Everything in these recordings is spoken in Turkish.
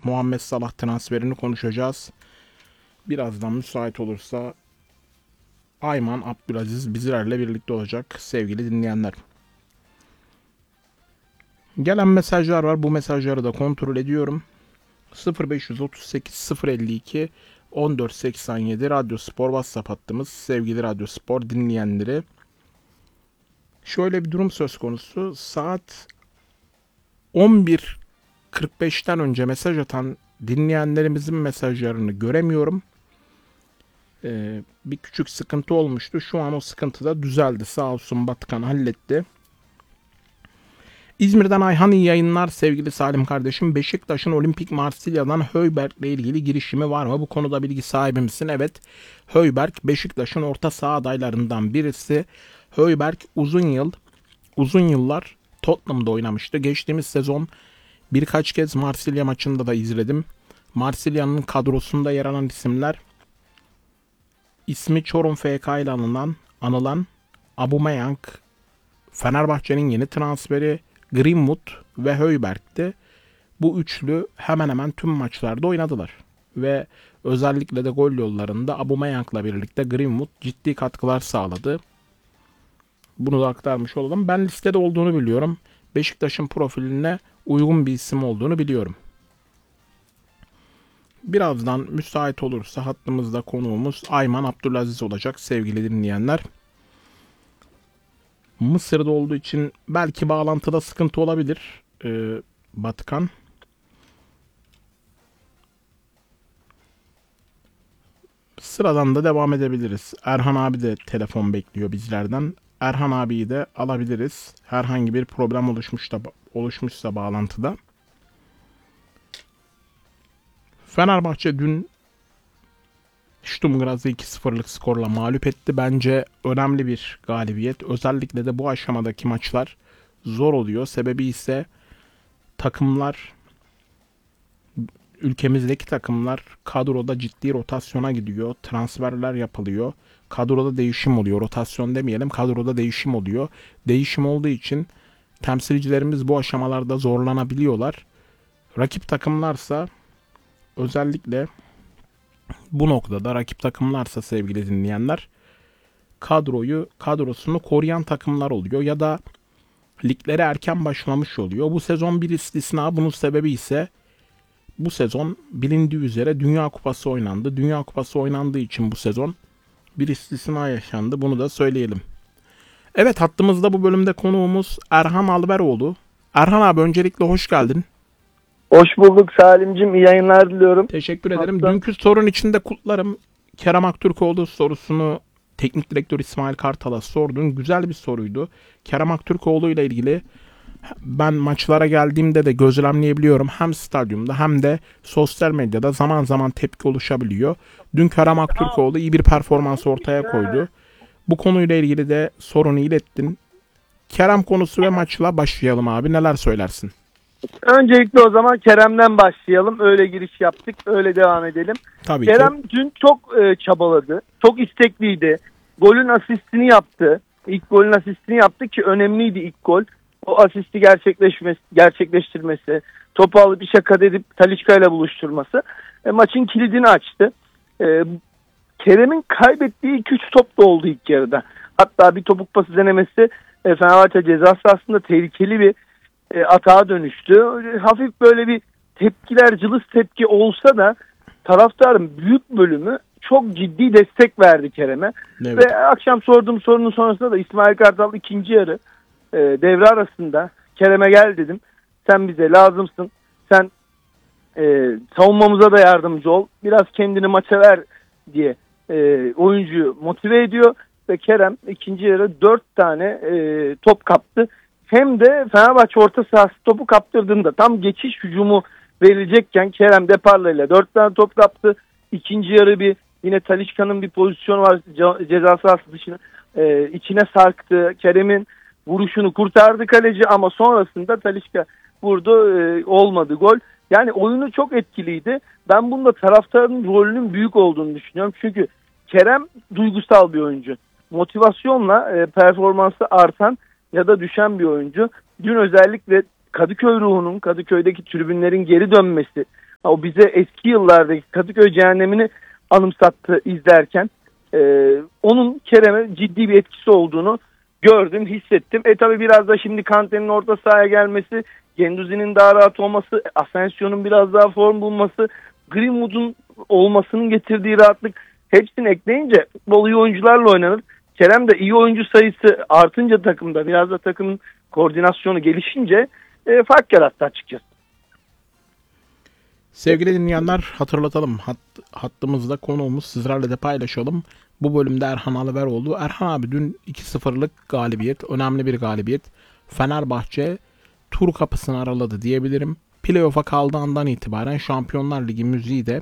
Muhammed Salah transferini konuşacağız. Birazdan müsait olursa Ayman Abdülaziz bizlerle birlikte olacak sevgili dinleyenler. Gelen mesajlar var. Bu mesajları da kontrol ediyorum. 0538 052 1487 Radyo Spor WhatsApp hattımız. Sevgili Radyo Spor dinleyenleri. Şöyle bir durum söz konusu. Saat 11.45'ten önce mesaj atan dinleyenlerimizin mesajlarını göremiyorum. Bir küçük sıkıntı olmuştu. Şu an o sıkıntı da düzeldi. Sağ olsun Batıkan halletti. İzmir'den Ayhan iyi yayınlar sevgili Salim kardeşim. Beşiktaş'ın Olimpik Marsilya'dan Højbjerg'le ilgili girişimi var mı? Bu konuda bilgi sahibi misin? Evet. Højbjerg Beşiktaş'ın orta saha adaylarından birisi. Højbjerg uzun yıllar Tottenham'da oynamıştı. Geçtiğimiz sezon birkaç kez Marsilya maçında da izledim. Marsilya'nın kadrosunda yer alan isimler ismi Çorum FK ile anılan Aubameyang, Fenerbahçe'nin yeni transferi Greenwood ve Højbjerg'ti. Bu üçlü hemen hemen tüm maçlarda oynadılar. Ve özellikle de gol yollarında Aubameyang'la birlikte Greenwood ciddi katkılar sağladı. Bunu da aktarmış olalım. Ben listede olduğunu biliyorum. Beşiktaş'ın profiline uygun bir isim olduğunu biliyorum. Birazdan müsait olursa hattımızda konuğumuz Ayman Abdülaziz olacak sevgili dinleyenler. Mısır'da olduğu için belki bağlantıda sıkıntı olabilir Batıkan. Sıradan da devam edebiliriz. Erhan abi de telefon bekliyor bizlerden. Erhan abiyi de alabiliriz. Herhangi bir problem oluşmuşsa bağlantıda. Fenerbahçe dün Sturm Graz'ı 2-0'lık skorla mağlup etti. Bence önemli bir galibiyet. Özellikle de bu aşamadaki maçlar zor oluyor. Sebebi ise ülkemizdeki takımlar kadroda ciddi rotasyona gidiyor. Transferler yapılıyor. Kadroda değişim oluyor. Rotasyon demeyelim, kadroda değişim oluyor. Değişim olduğu için temsilcilerimiz bu aşamalarda zorlanabiliyorlar. Rakip takımlarsa özellikle bu noktada rakip takımlarsa sevgili dinleyenler kadrosunu koruyan takımlar oluyor ya da liglere erken başlamış oluyor. Bu sezon bir istisna. Bunun sebebi ise bu sezon bilindiği üzere Dünya Kupası oynandı. Dünya Kupası oynandığı için bu sezon bir istisna yaşandı. Bunu da söyleyelim. Evet, hattımızda bu bölümde konuğumuz Erhan Alberoğlu. Erhan abi öncelikle hoş geldin. Hoş bulduk Salim'cim. İyi yayınlar diliyorum. Teşekkür ederim. Dünkü sorun için de kutlarım. Kerem Aktürkoğlu sorusunu teknik direktör İsmail Kartal'a sordun. Güzel bir soruydu. Kerem Aktürkoğlu ile ilgili ben maçlara geldiğimde de gözlemleyebiliyorum. Hem stadyumda hem de sosyal medyada zaman zaman tepki oluşabiliyor. Dün Kerem Aktürkoğlu iyi bir performans ortaya koydu. Bu konuyla ilgili de sorunu ilettin. Kerem konusu ve maçla başlayalım abi. Neler söylersin? Öncelikle o zaman Kerem'den başlayalım. Öyle giriş yaptık. Öyle devam edelim. Tabii Kerem ki. dün çok çabaladı. Çok istekliydi. Golün asistini yaptı. İlk golün asistini yaptı ki önemliydi ilk gol. O asisti gerçekleştirmesi, topu alıp işe kat edip Talisca ile buluşturması maçın kilidini açtı. Kerem'in kaybettiği 2-3 top da oldu ilk yarıda. Hatta bir topuk pası denemesi Fenerbahçe ceza sahasında tehlikeli bir atağa dönüştü. Hafif böyle bir tepkiler, cılız tepki olsa da taraftarın büyük bölümü çok ciddi destek verdi Kerem'e. Evet. Ve akşam sorduğum sorunun sonrasında da İsmail Kartal ikinci yarı devre arasında Kerem'e gel dedim. Sen bize lazımsın. Sen savunmamıza da yardımcı ol. Biraz kendini maça ver diye oyuncuyu motive ediyor. Ve Kerem ikinci yarı 4 tane top kaptı. Hem de Fenerbahçe orta sahası topu kaptırdığında tam geçiş hücumu verilecekken Kerem Deparla 4 tane top kaptı. İkinci yarı yine Talisca'nın bir pozisyonu var ceza sahası dışına içine sarktı. Kerem'in vuruşunu kurtardı kaleci ama sonrasında Talisca vurdu, olmadı gol. Yani oyunu çok etkiliydi. Ben bunda taraftarın rolünün büyük olduğunu düşünüyorum. Çünkü Kerem duygusal bir oyuncu. Motivasyonla performansı artan ya da düşen bir oyuncu. Dün özellikle Kadıköy ruhunun, Kadıköy'deki tribünlerin geri dönmesi, O bize eski yıllardaki Kadıköy cehennemini anımsattı izlerken. Onun Kerem'e ciddi bir etkisi olduğunu gördüm, hissettim. Tabii biraz da şimdi Kante'nin orta sahaya gelmesi, Genduzi'nin daha rahat olması, Asensio'nun biraz daha form bulması, Greenwood'un olmasının getirdiği rahatlık, hepsini ekleyince futbol iyi oyuncularla oynanır. Kerem de iyi oyuncu sayısı artınca takımda, biraz da takımın koordinasyonu gelişince fark yarattı açıkçası. Sevgili dinleyenler, hatırlatalım. Hattımızda konuğumuz, sizlerle de paylaşalım. Bu bölümde Erhan Alaveroğlu. Erhan abi, dün 2-0'lık galibiyet, önemli bir galibiyet. Fenerbahçe tur kapısını araladı diyebilirim. Playoff'a kaldığı andan itibaren Şampiyonlar Ligi müziği de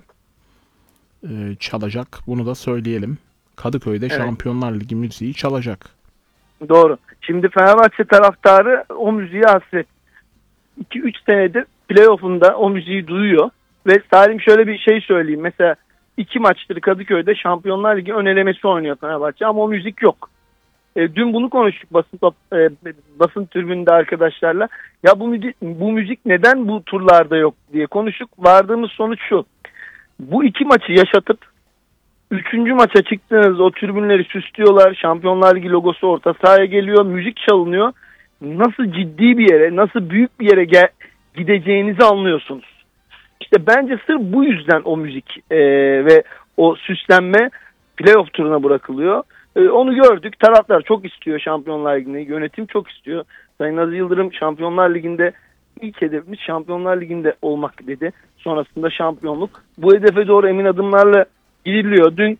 çalacak. Bunu da söyleyelim. Kadıköy'de Evet. Şampiyonlar Ligi müziği çalacak. Doğru. Şimdi Fenerbahçe taraftarı o müziğe hasret. 2-3 senedir playoff'unda o müziği duyuyor. Ve Salim, şöyle bir şey söyleyeyim. Mesela 2 maçtır Kadıköy'de Şampiyonlar Ligi ön elemesi oynuyor Fenerbahçe ama o müzik yok. Dün bunu konuştuk basın tribününde arkadaşlarla. Ya bu müzik neden bu turlarda yok diye konuştuk. Vardığımız sonuç şu. Bu 2 maçı yaşatıp 3. maça çıktığınız o tribünleri süslüyorlar. Şampiyonlar Ligi logosu orta sahaya geliyor. Müzik çalınıyor. Nasıl ciddi bir yere, nasıl büyük bir yere gideceğinizi anlıyorsunuz. İşte bence sırf bu yüzden o müzik ve o süslenme playoff turuna bırakılıyor. Onu gördük. Taraftar çok istiyor Şampiyonlar Ligi'ni. Yönetim çok istiyor. Sayın Aziz Yıldırım, Şampiyonlar Ligi'nde ilk hedefimiz Şampiyonlar Ligi'nde olmak dedi. Sonrasında şampiyonluk. Bu hedefe doğru emin adımlarla gidiliyor. Dün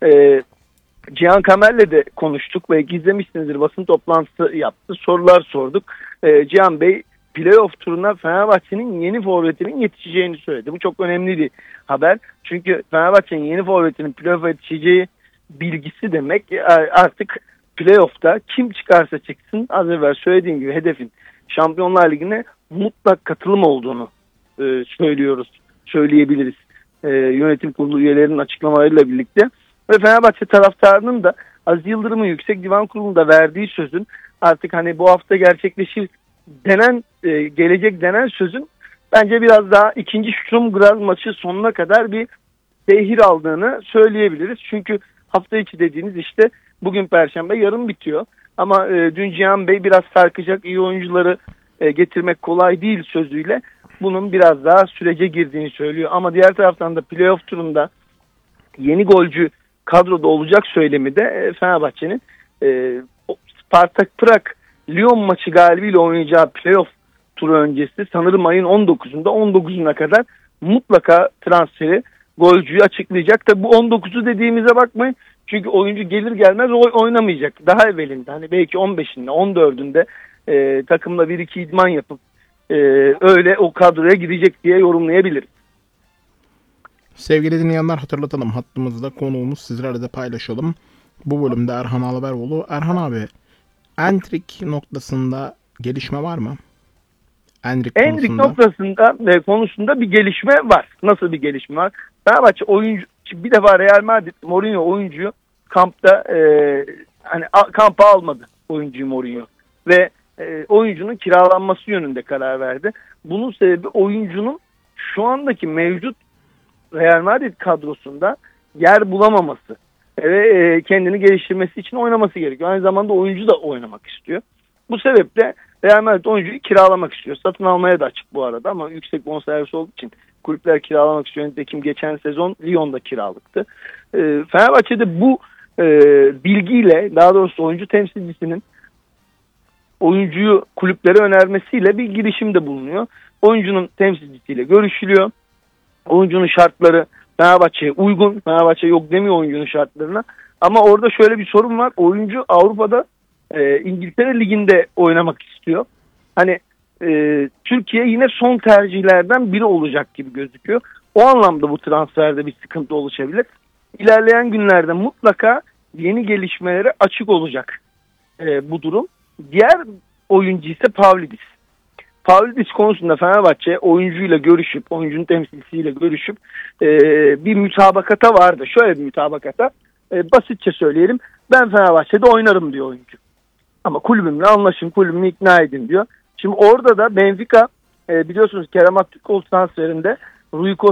Cihan Kamer'le de konuştuk. Belki izlemişsinizdir, basın toplantısı yaptı. Sorular sorduk. Cihan Bey playoff turuna Fenerbahçe'nin yeni forvetinin yetişeceğini söyledi. Bu çok önemli bir haber. Çünkü Fenerbahçe'nin yeni forvetinin playoff'a yetişeceği bilgisi demek artık playoff'ta kim çıkarsa çıksın, az evvel söylediğim gibi hedefin Şampiyonlar Ligi'ne mutlak katılım olduğunu söyleyebiliriz. Yönetim kurulu üyelerinin açıklamalarıyla birlikte. Ve Fenerbahçe taraftarının da Aziz Yıldırım'ın Yüksek Divan Kurulu'nda verdiği sözün artık hani bu hafta gerçekleşir gelecek denen sözün bence biraz daha ikinci Sturm Graz maçı sonuna kadar bir tehir aldığını söyleyebiliriz. Çünkü hafta içi dediğiniz işte bugün Perşembe, yarın bitiyor. Ama dün Cihan Bey biraz sarkacak, iyi oyuncuları getirmek kolay değil sözüyle bunun biraz daha sürece girdiğini söylüyor. Ama diğer taraftan da playoff turunda yeni golcü kadroda olacak söylemi de Fenerbahçe'nin Spartak Prag Lyon maçı galibiyle oynayacağı playoff turu öncesi sanırım ayın 19'una kadar mutlaka transferi, golcüyü açıklayacak. Tabi bu 19'u dediğimize bakmayın. Çünkü oyuncu gelir gelmez oynamayacak. Daha evvelinde hani belki 15'inde 14'ünde takımla 1-2 idman yapıp öyle o kadroya girecek diye yorumlayabiliriz. Sevgili dinleyenler, hatırlatalım. Hattımızda konuğumuz, sizlerle de paylaşalım. Bu bölümde Erhan Alaveroğlu. Erhan abi, Endrick noktasında gelişme var mı? Endrick noktasında konusunda bir gelişme var. Nasıl bir gelişme var? Fenerbahçe oyuncu, bir defa Real Madrid Mourinho oyuncuyu kampta kampa almadı oyuncuyu Mourinho ve oyuncunun kiralanması yönünde karar verdi. Bunun sebebi oyuncunun şu andaki mevcut Real Madrid kadrosunda yer bulamaması ve kendini geliştirmesi için oynaması gerekiyor. Aynı zamanda oyuncu da oynamak istiyor. Bu sebeple Real Madrid oyuncuyu kiralamak istiyor. Satın almaya da açık bu arada ama yüksek bonservis olduğu için kulüpler kiralamak istiyor. Nitekim geçen sezon Lyon'da kiralıktı. Fenerbahçe'de bu bilgiyle, daha doğrusu oyuncu temsilcisinin oyuncuyu kulüplere önermesiyle bir girişimde bulunuyor. Oyuncunun temsilcisiyle görüşülüyor. Oyuncunun şartları Fenerbahçe'ye uygun. Fenerbahçe yok demiyor oyuncunun şartlarına. Ama orada şöyle bir sorun var. Oyuncu Avrupa'da İngiltere Ligi'nde oynamak istiyor. Hani Türkiye yine son tercihlerden biri olacak gibi gözüküyor. O anlamda bu transferde bir sıkıntı oluşabilir. İlerleyen günlerde mutlaka yeni gelişmelere açık olacak bu durum. Diğer oyuncu ise Pavlidis. Pavlidis konusunda Fenerbahçe oyuncuyla görüşüp, oyuncunun temsilcisiyle görüşüp bir mütabakata vardı. Şöyle bir mütabakata, basitçe söyleyelim. Ben Fenerbahçe'de oynarım diyor oyuncu. Ama kulübümle anlaşın, kulübümü ikna edin diyor. Şimdi orada da Benfica biliyorsunuz Kerem Aktürkoğlu transferinde Rui